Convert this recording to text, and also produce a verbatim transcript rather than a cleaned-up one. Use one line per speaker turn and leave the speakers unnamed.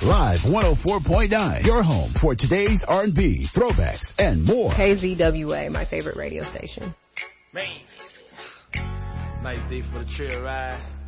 Live one oh four point nine, your home for today's R and B, throwbacks, and more.
K Z W A, my favorite radio station.
Man, nice day for the trail ride.